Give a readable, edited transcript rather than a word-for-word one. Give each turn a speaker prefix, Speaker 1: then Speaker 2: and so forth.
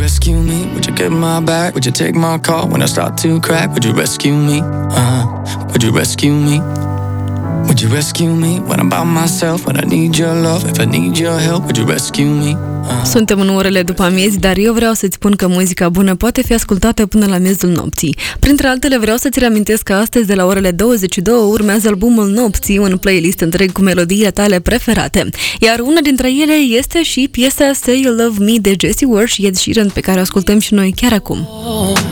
Speaker 1: rescue me? Would you get my back? Would you take my call when I start to crack? Would you rescue me? Would you rescue me? Would you rescue me when I'm by myself? When I need your love, if I need your help, would you rescue me?
Speaker 2: Suntem în orele după amiezi, dar eu vreau să-ți spun că muzica bună poate fi ascultată până la miezul nopții. Printre altele, vreau să-ți reamintesc că astăzi, de la orele 22, urmează albumul Nopții, un playlist întreg cu melodiile tale preferate. Iar una dintre ele este și piesa Say You Love Me de Jessie Ware și Ed Sheeran, pe care o ascultăm și noi chiar acum.